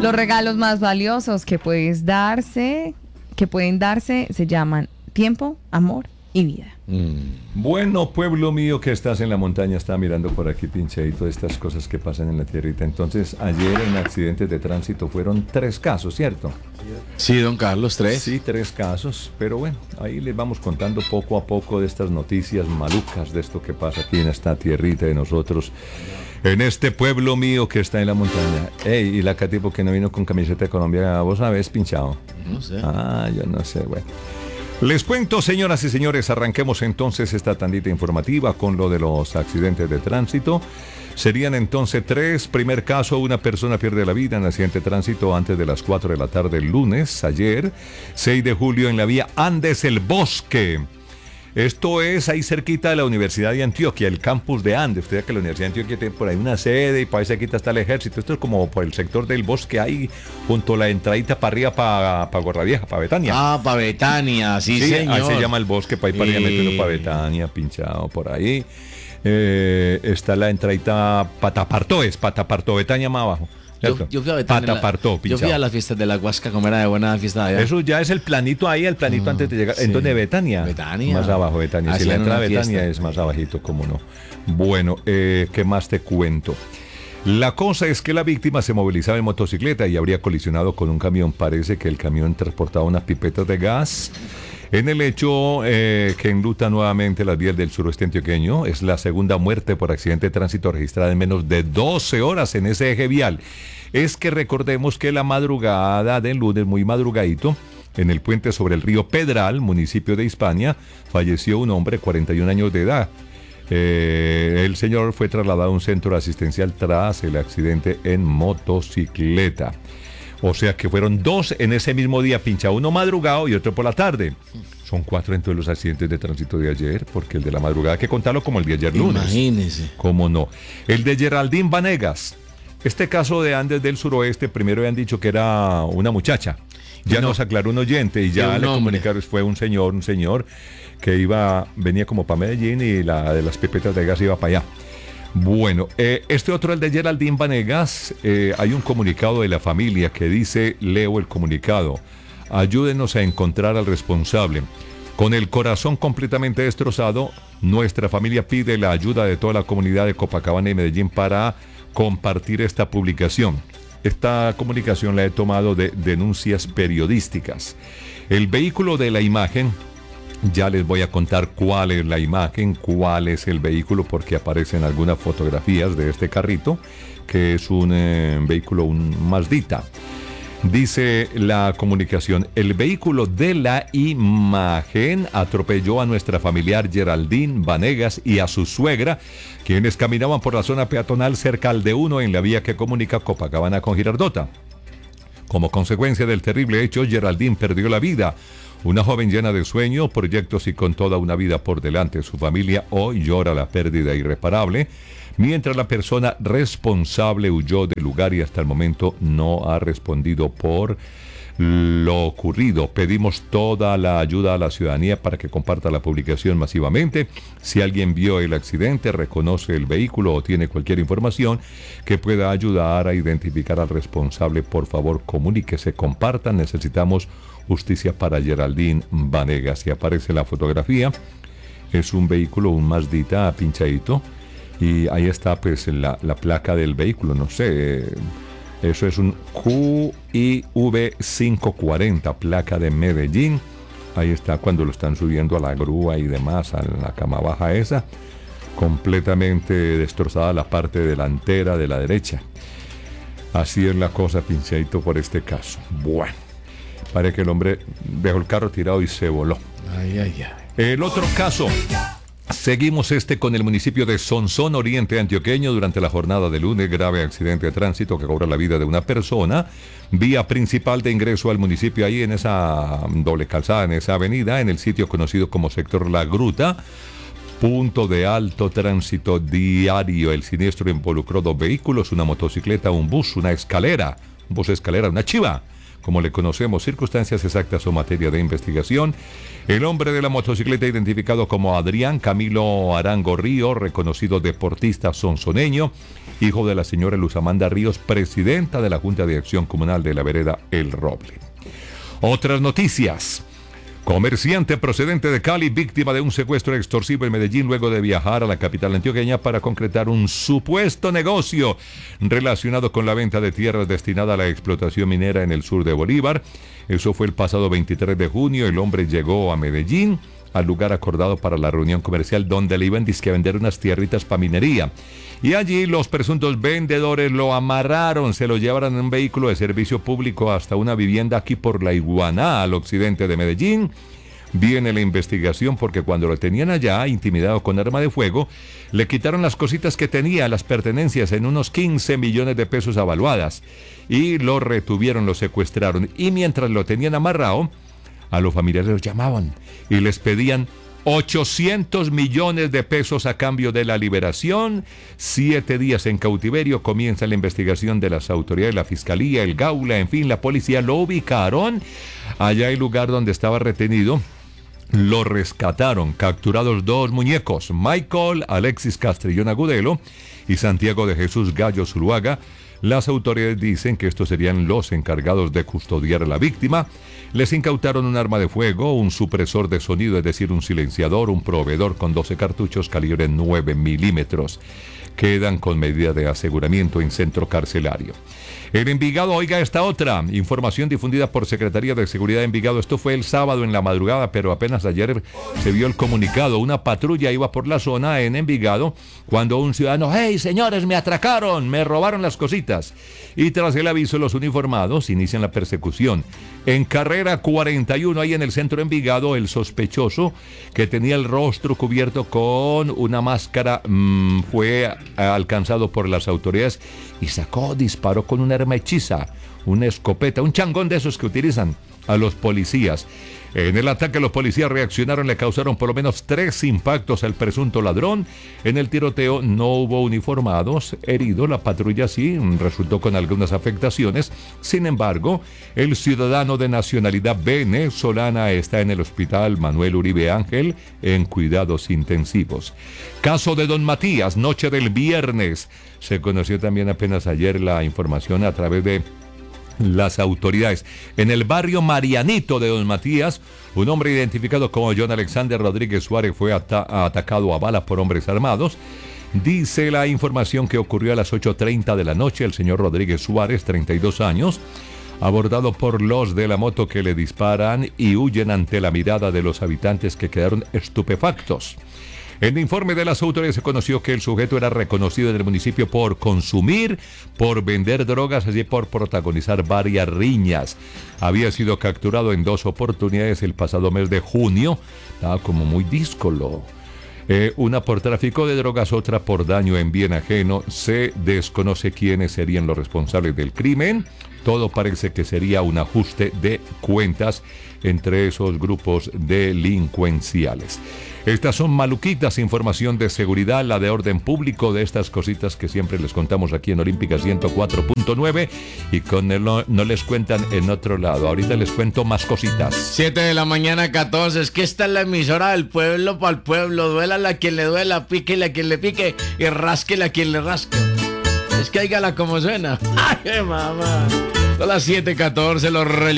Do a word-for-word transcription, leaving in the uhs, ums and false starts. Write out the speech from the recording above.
Los regalos más valiosos que puedes darse, que pueden darse, se llaman tiempo, amor y vida. Mm. Bueno, pueblo mío que estás en la montaña, está mirando por aquí, pincheito, estas cosas que pasan en la tierrita. Entonces, ayer en accidentes de tránsito fueron tres casos, ¿cierto? Sí, don Carlos, tres. Sí, tres casos, pero bueno, ahí les vamos contando poco a poco de estas noticias malucas, de esto que pasa aquí en esta tierrita de nosotros, en este pueblo mío que está en la montaña. Ey, y la Catipo que no vino con camiseta de Colombia, ¿vos sabés, pinchado? No sé. Ah, yo no sé, bueno. Les cuento, señoras y señores, arranquemos entonces esta tandita informativa con lo de los accidentes de tránsito. Serían entonces tres. Primer caso, una persona pierde la vida en accidente de tránsito antes de las cuatro de la tarde el lunes, ayer, seis de julio, en la vía Andes El Bosque. Esto es ahí cerquita de la Universidad de Antioquia, el campus de Andes. Usted sabe que la Universidad de Antioquia tiene por ahí una sede y por ahí cerquita está el ejército. Esto es como por el sector del bosque, ahí junto a la entradita para arriba, para pa Guarravieja, para Betania. Ah, para Betania, sí, sí, señor. Ahí se llama el bosque, para ir para allá, Eh. metiendo para Betania, pinchado por ahí. Eh, está la entradita Patapartó, es Patapartó, Betania más abajo. Yo, yo fui a Betania, Patapartó, yo fui a las fiestas de la Huasca, como era de buena fiesta de allá. Eso ya es el planito ahí, el planito Ah, antes de llegar. sí. ¿En dónde? Betania. Betania. Más abajo, Betania. Si la Hacían entrada una a Betania fiesta. es más abajito, cómo no. Bueno, eh, ¿qué más te cuento? La cosa es que la víctima se movilizaba en motocicleta y habría colisionado con un camión. Parece que el camión transportaba unas pipetas de gas. En el hecho eh, que enluta nuevamente las vías del suroeste antioqueño, es la segunda muerte por accidente de tránsito registrada en menos de doce horas en ese eje vial. Es que recordemos que la madrugada del lunes, muy madrugadito, en el puente sobre el río Pedral, municipio de Hispania, falleció un hombre de cuarenta y un años de edad. Eh, el señor fue trasladado a un centro asistencial tras el accidente en motocicleta. O sea que fueron dos en ese mismo día, pincha, uno madrugado y otro por la tarde. Son cuatro entre los accidentes de tránsito de ayer, porque el de la madrugada hay que contarlo como el de ayer lunes. Imagínese. ¿Cómo no? El de Geraldine Vanegas. Este caso de Andes del Suroeste, primero habían dicho que era una muchacha. Ya No. nos aclaró un oyente y ya un le hombre. comunicaron, fue un señor, un señor que iba, venía como para Medellín y la de las pipetas de gas iba para allá. Bueno, eh, este otro, el de Geraldine Vanegas, eh, hay un comunicado de la familia que dice, leo el comunicado, ayúdenos a encontrar al responsable. Con el corazón completamente destrozado, nuestra familia pide la ayuda de toda la comunidad de Copacabana y Medellín para compartir esta publicación. Esta comunicación la he tomado de denuncias periodísticas. El vehículo de la imagen, ya les voy a contar cuál es la imagen, cuál es el vehículo, porque aparecen algunas fotografías de este carrito, que es un eh, vehículo, un Mazdita. Dice la comunicación, el vehículo de la imagen atropelló a nuestra familiar Geraldine Vanegas y a su suegra, quienes caminaban por la zona peatonal cerca al D uno en la vía que comunica Copacabana con Girardota. Como consecuencia del terrible hecho, Geraldine perdió la vida. Una joven llena de sueños, proyectos y con toda una vida por delante. Su familia hoy llora la pérdida irreparable, mientras la persona responsable huyó del lugar y hasta el momento no ha respondido por lo ocurrido. Pedimos toda la ayuda a la ciudadanía para que comparta la publicación masivamente. Si alguien vio el accidente, reconoce el vehículo o tiene cualquier información que pueda ayudar a identificar al responsable, por favor comuníquese, compartan. Necesitamos justicia para Geraldine Vanegas. Y aparece la fotografía. Es un vehículo, un Mazdita pinchadito. Y ahí está pues la, la placa del vehículo, no sé, eso es un Q I V quinientos cuarenta, placa de Medellín. Ahí está cuando lo están subiendo a la grúa y demás, a la cama baja esa, completamente destrozada la parte delantera de la derecha. Así es la cosa, pinchadito, por este caso. Bueno, parece que el hombre dejó el carro tirado y se voló. Ay, ay, ay. El otro caso... Seguimos este con el municipio de Sonsón, oriente antioqueño. Durante la jornada de lunes, grave accidente de tránsito que cobra la vida de una persona. Vía principal de ingreso al municipio, ahí en esa doble calzada, en esa avenida, en el sitio conocido como sector La Gruta. Punto de alto tránsito diario. El siniestro involucró dos vehículos, una motocicleta, un bus, una escalera. Un bus escalera, una chiva. como le conocemos, circunstancias exactas o materia de investigación. El hombre de la motocicleta identificado como Adrián Camilo Arango Río, reconocido deportista sonsoneño, hijo de la señora Luz Amanda Ríos, presidenta de la Junta de Acción Comunal de la vereda El Roble. Otras noticias. Comerciante procedente de Cali, víctima de un secuestro extorsivo en Medellín luego de viajar a la capital antioqueña para concretar un supuesto negocio relacionado con la venta de tierras destinada a la explotación minera en el sur de Bolívar. Eso fue el pasado veintitrés de junio. El hombre llegó a Medellín, al lugar acordado para la reunión comercial, donde le iban dizque a vender unas tierritas para minería. Y allí los presuntos vendedores lo amarraron, se lo llevaron en un vehículo de servicio público hasta una vivienda aquí por La Iguaná, al occidente de Medellín. Viene la investigación porque cuando lo tenían allá, intimidado con arma de fuego, le quitaron las cositas que tenía, las pertenencias, en unos quince millones de pesos avaluadas. Y lo retuvieron, lo secuestraron. Y mientras lo tenían amarrado, a los familiares los llamaban y les pedían ochocientos millones de pesos a cambio de la liberación. Siete días en cautiverio. Comienza la investigación de las autoridades, la fiscalía, el Gaula, en fin, la policía. Lo ubicaron allá el lugar donde estaba retenido. Lo rescataron, capturados dos muñecos, Michael Alexis Castrillón Agudelo y Santiago de Jesús Gallo Zuluaga. Las autoridades dicen que estos serían los encargados de custodiar a la víctima. Les incautaron un arma de fuego, un supresor de sonido, es decir, un silenciador, un proveedor con doce cartuchos calibre nueve milímetros. Quedan con medida de aseguramiento en centro carcelario. En Envigado, oiga esta otra información difundida por Secretaría de Seguridad de Envigado. Esto fue el sábado en la madrugada, pero apenas ayer se vio el comunicado. Una patrulla iba por la zona en Envigado cuando un ciudadano: ¡Hey, señores, me atracaron, me robaron las cositas! Y tras el aviso, los uniformados inician la persecución. En carrera cuarenta y uno, ahí en el centro de Envigado, el sospechoso, que tenía el rostro cubierto con una máscara, mmm, fue alcanzado por las autoridades y sacó, disparó con una arma hechiza, una escopeta, un changón de esos que utilizan a los policías. En el ataque los policías reaccionaron, le causaron por lo menos tres impactos al presunto ladrón. En el tiroteo no hubo uniformados heridos, la patrulla sí resultó con algunas afectaciones. Sin embargo, el ciudadano de nacionalidad venezolana está en el hospital Manuel Uribe Ángel en cuidados intensivos. Caso de Don Matías, noche del viernes. Se conoció también apenas ayer la información a través de las autoridades. En el barrio Marianito de Don Matías, un hombre identificado como John Alexander Rodríguez Suárez fue ata- atacado a balas por hombres armados. Dice la información que ocurrió a las ocho treinta de la noche. El señor Rodríguez Suárez, treinta y dos años, abordado por los de la moto que le disparan y huyen ante la mirada de los habitantes, que quedaron estupefactos. En el informe de las autoridades se conoció que el sujeto era reconocido en el municipio por consumir, por vender drogas, así por protagonizar varias riñas. Había sido capturado en dos oportunidades el pasado mes de junio. Estaba como muy díscolo. Eh, una por tráfico de drogas, otra por daño en bien ajeno. Se desconoce quiénes serían los responsables del crimen. Todo parece que sería un ajuste de cuentas entre esos grupos delincuenciales. Estas son maluquitas, información de seguridad, la de orden público, de estas cositas que siempre les contamos aquí en Olímpica ciento cuatro punto nueve y con el no, no les cuentan en otro lado. Ahorita les cuento más cositas. siete de la mañana, catorce. Es que esta es la emisora del pueblo para el pueblo. Duélala a quien le duela, píquele a quien le pique y rásquele a quien le rasque. Es que hágala como suena. ¡Ay, mamá! Son las siete catorce, los